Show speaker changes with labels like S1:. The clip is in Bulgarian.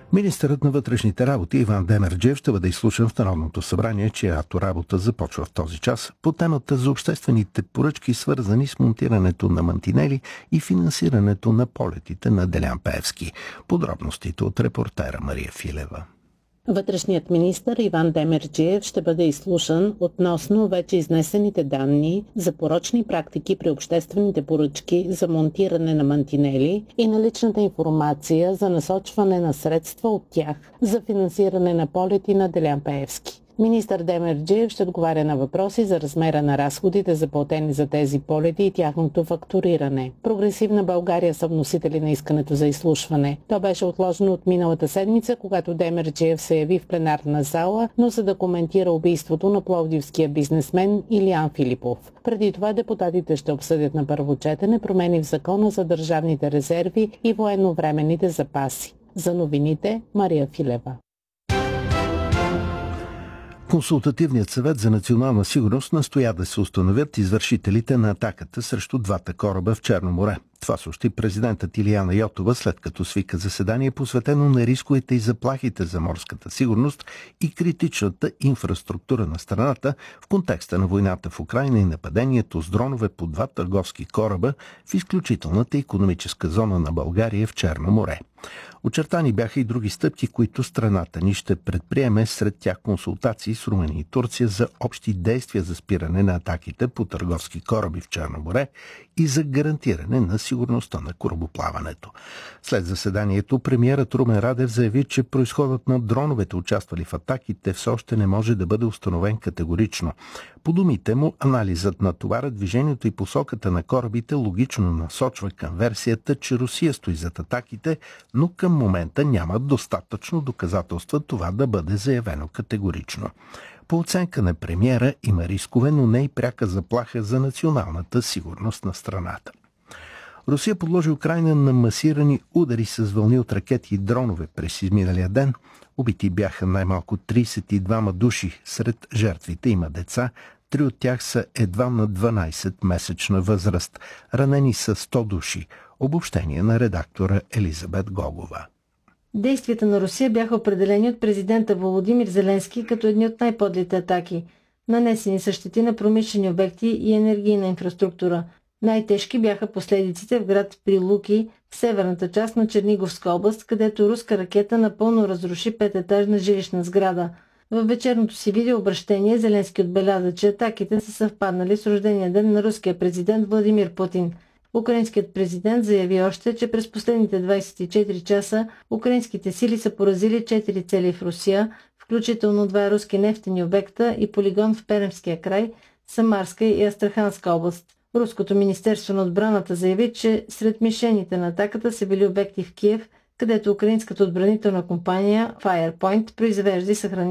S1: Министърът на вътрешните работи Иван Демерджиев ще бъде изслушан в Народното събрание, чиято работа започва в този час, по темата за обществените поръчки, свързани с монтирането на мантинели и финансирането на полетите на Делян Пеевски. Подробностите от репортера Мария Филева.
S2: Вътрешният министър Иван Демерджиев ще бъде изслушан относно вече изнесените данни за порочни практики при обществените поръчки за монтиране на мантинели и наличната информация за насочване на средства от тях за финансиране на полети на Делян Пеевски. Министър Демерджиев ще отговаря на въпроси за размера на разходите, заплатени за тези полети и тяхното фактуриране. Прогресивна България са вносители на искането за изслушване. То беше отложено от миналата седмица, когато Демерджиев се яви в пленарна зала, но за да коментира убийството на пловдивския бизнесмен Илиян Филипов. Преди това депутатите ще обсъдят на първо четене промени в Закона за държавните резерви и военновременните запаси. За новините Мария Филева.
S1: Консултативният съвет за национална сигурност настоя да се установят извършителите на атаката срещу двата кораба в Черно море. Това съобщи президентът Илияна Йотова, след като свика заседание, посветено на рисковете и заплахите за морската сигурност и критичната инфраструктура на страната в контекста на войната в Украйна и нападението с дронове по два търговски кораба в изключителната икономическа зона на България в Черно море. Очертани бяха и други стъпки, които страната ни ще предприеме, сред тях консултации с Румъния и Турция за общи действия за спиране на атаките по търговски кораби в Черно море и за гарантиране на сигурността на корабоплаването. След заседанието премиерът Румен Радев заяви, че произходът на дроновете, участвали в атаките, все още не може да бъде установен категорично. По думите му, анализът на товара, движението и посоката на корабите логично насочва към версията, че Русия стои зад атаките, но към момента няма достатъчно доказателства това да бъде заявено категорично. По оценка на премиера има рискове, но не и пряка заплаха за националната сигурност на страната. Русия подложи Украйна на масирани удари с вълни от ракети и дронове през изминалия ден. Убити бяха най-малко 32 души. Сред жертвите има деца. 3 от тях са едва на 12-месечна възраст. Ранени са 100 души. Обобщение на редактора Елизабет Гогова.
S3: Действията на Русия бяха определени от президента Володимир Зеленски като едни от най-подлите атаки. Нанесени са щети на промишлени обекти и енергийна инфраструктура. Най-тежки бяха последиците в град Прилуки, в северната част на Черниговска област, където руска ракета напълно разруши 5-етажна жилищна сграда. В вечерното си видеообращение Зеленски отбеляза, че атаките са съвпаднали с рождения ден на руския президент Владимир Путин. Украинският президент заяви още, че през последните 24 часа украинските сили са поразили 4 цели в Русия, включително 2 руски нефтени обекта и полигон в Пермския край, Самарска и Астраханска област. Руското министерство на отбраната заяви, че сред мишените на атаката са били обекти в Киев, където украинската отбранителна компания Firepoint произвежда и съхранява